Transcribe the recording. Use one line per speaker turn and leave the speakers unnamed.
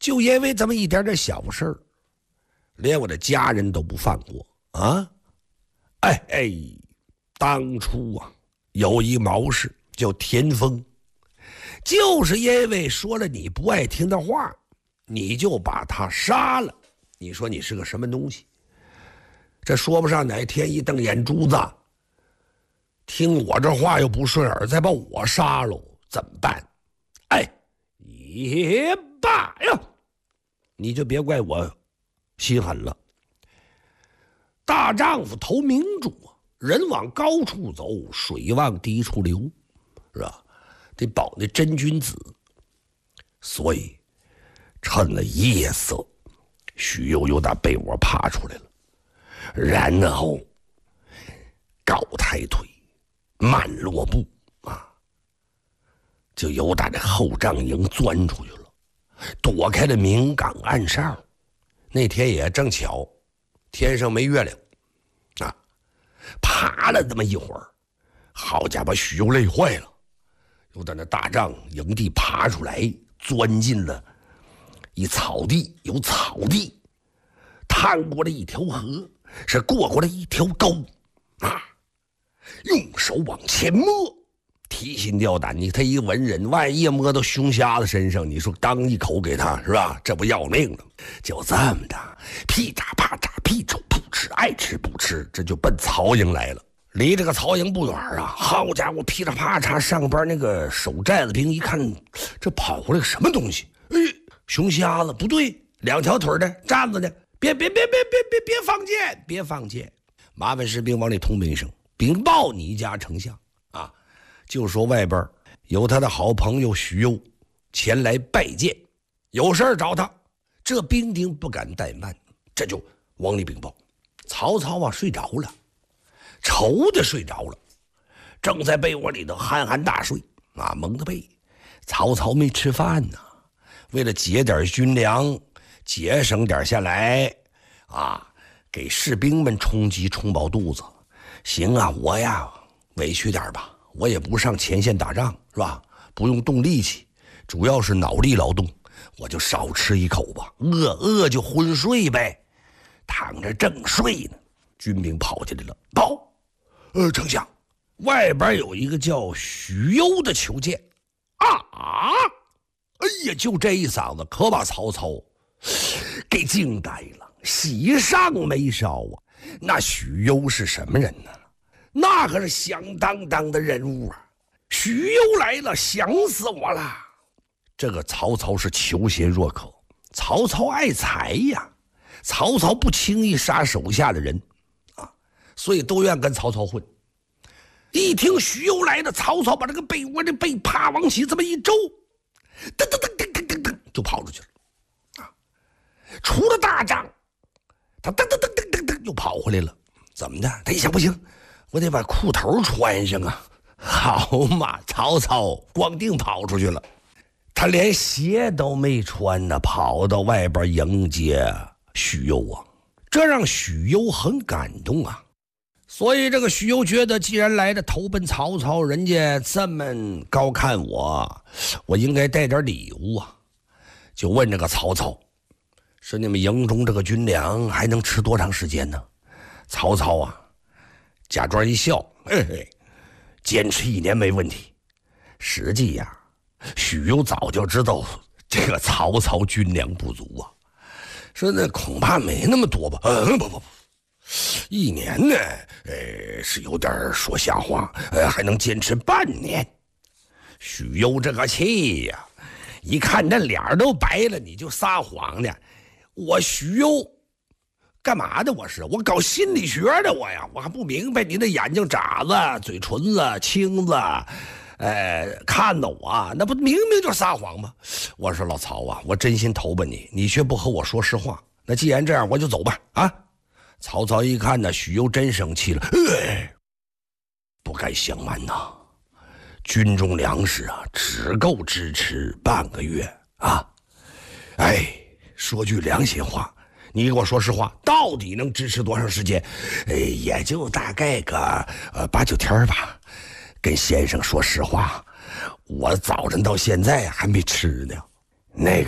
就因为这么一点点小事儿，连我的家人都不放过啊！当初啊，有一谋士叫田丰，就是因为说了你不爱听的话，你就把他杀了。你说你是个什么东西？这说不上哪天一瞪眼珠子，听我这话又不顺耳，再把我杀了，怎么办？也罢呀，你就别怪我心狠了。大丈夫投明珠啊，人往高处走，水往低处流，是吧？得保那真君子。所以趁了夜色，许攸又打被窝爬出来了，然后高抬腿，慢落步啊，就由打这后帐营钻出去了，躲开了明岗暗哨。那天也正巧，天上没月亮啊，爬了这么一会儿，好家伙，许攸累坏了，又在那大帐营地爬出来，钻进了一草地，有草地，探过了一条河，是过过了一条沟啊，用手往前摸，提心吊胆。他一文人，万一摸到熊瞎子身上，你说当一口给他是吧？这不要命了？就这么的，噼喳啪喳，屁瞅不吃，爱吃不吃，这就奔曹营来了。离这个曹营不远啊，好家伙，噼里啪嚓，上边那个守寨子兵一看，这跑过来个什么东西？熊瞎子不对，两条腿的站着呢，别放箭，别放箭！麻烦士兵往里通兵声，禀报你家丞相啊，就说外边有他的好朋友许攸前来拜见，有事找他。这兵丁不敢怠慢，这就往里禀报。曹操啊，睡着了，愁的睡着了，正在被窝里头酣酣大睡啊，蒙着被。曹操没吃饭呢，为了节点军粮，节省点下来啊，给士兵们充饥充饱肚子。行啊，我呀委屈点吧，我也不上前线打仗是吧？不用动力气，主要是脑力劳动，我就少吃一口吧，饿就昏睡呗。躺着正睡呢，军兵跑进来了，报，丞相，外边有一个叫许攸的求见啊！哎呀，就这一嗓子，可把曹操给惊呆了，喜上眉梢啊！那许攸是什么人呢？那可是响当当的人物啊！许攸来了，想死我了！这个曹操是求贤若渴，曹操爱财呀，曹操不轻易杀手下的人啊，所以都愿跟曹操混。一听许攸来了，曹操把这个被窝的被啪往起这么一周，噔噔噔噔噔噔噔就跑出去了啊！出了大帐，他噔噔噔噔噔噔又跑回来了。怎么的？他一想不行，我得把裤头穿上啊！好嘛，曹操光腚跑出去了，他连鞋都没穿呢，跑到外边迎接许攸啊，这让许攸很感动啊。所以这个许攸觉得，既然来的投奔曹操，人家这么高看我，我应该带点礼物啊。就问这个曹操，说你们营中这个军粮还能吃多长时间呢？曹操啊，假装一笑，坚持1年没问题。实际呀，许攸早就知道这个曹操军粮不足啊，说那恐怕没那么多吧。不，1年呢，是有点说瞎话，还能坚持半年。许攸这个气呀，一看那脸都白了，你就撒谎呢。我许攸干嘛的？我搞心理学的我还不明白你的眼睛眨子、嘴唇子、青子，看到我那不明明就撒谎吗？我说老曹啊，我真心投奔你，你却不和我说实话。那既然这样，我就走吧啊！曹操一看呢，许攸真生气了，不敢相瞒呐，军中粮食啊，只够支持半个月啊！说句良心话，你给我说实话，到底能支持多长时间？也就大概个8、9天吧。跟先生说实话，我早晨到现在还没吃呢。那个